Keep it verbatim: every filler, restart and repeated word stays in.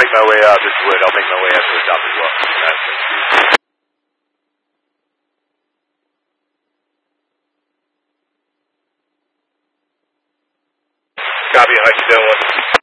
make my way out. This wood. I'll make my way out to the top as well. Copy, how you doing?